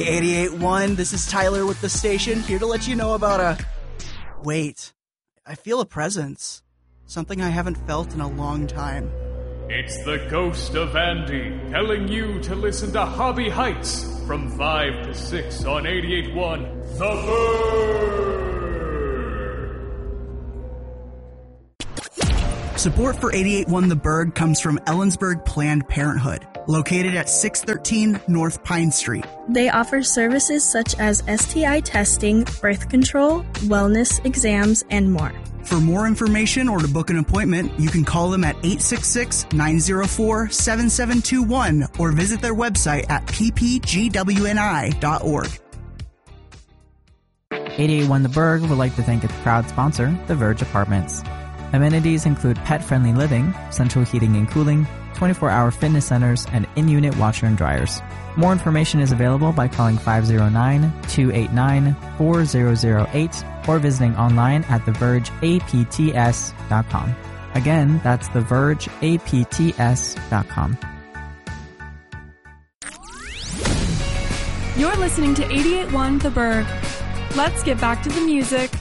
88.1, this is Tyler with the station, here to let you know about Wait, I feel a presence. Something I haven't felt in a long time. It's the ghost of Andy telling you to listen to Hobby Heights from 5 to 6 on 88.1 The Bird. Support for 88.1 The Bird comes from Ellensburg Planned Parenthood, located at 613 North Pine Street. They offer services such as STI testing, birth control, wellness exams, and more. For more information or to book an appointment, you can call them at 866-904-7721 or visit their website at ppgwni.org. 88.1 The Berg would like to thank its proud sponsor, The Verge Apartments. Amenities include pet-friendly living, central heating and cooling, 24-hour fitness centers, and in-unit washer and dryers. More information is available by calling 509-289-4008 or visiting online at thevergeapts.com. Again, that's thevergeapts.com. You're listening to 88.1 The Berg. Let's get back to the music.